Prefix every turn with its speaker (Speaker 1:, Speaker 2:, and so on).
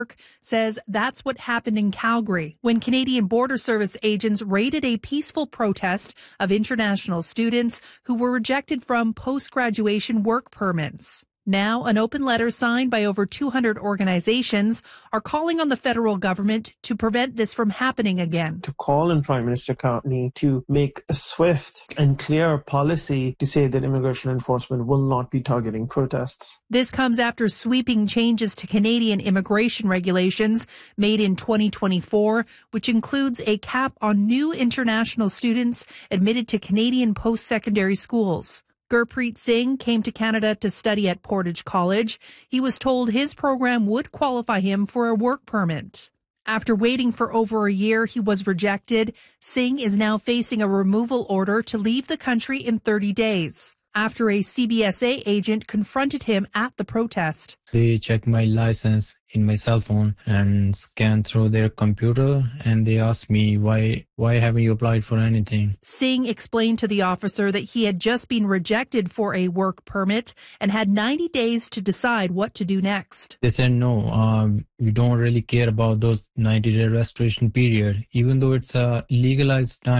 Speaker 1: says that's what happened in Calgary when Canadian Border Service agents raided a peaceful protest of international students who were rejected from post-graduation work permits. Now, an open letter signed by over 200 organizations are calling on the federal government to prevent this from happening again.
Speaker 2: To call on Prime Minister Carney to make a swift and clear policy to say that immigration enforcement will not be targeting protests.
Speaker 1: This comes after sweeping changes to Canadian immigration regulations made in 2024, which includes a cap on new international students admitted to Canadian post-secondary schools. Gurpreet Singh came to Canada to study at Portage College. He was told his program would qualify him for a work permit. After waiting for over a year, he was rejected. Singh is now facing a removal order to leave the country in 30 days after a CBSA agent confronted him at the protest.
Speaker 3: They checked my license in my cell phone and scanned through their computer, and they asked me, why haven't you applied for anything?
Speaker 1: Singh explained to the officer that he had just been rejected for a work permit and had 90 days to decide what to do next.
Speaker 3: They said, no, we don't really care about those 90-day restoration period, even though it's a legalized time.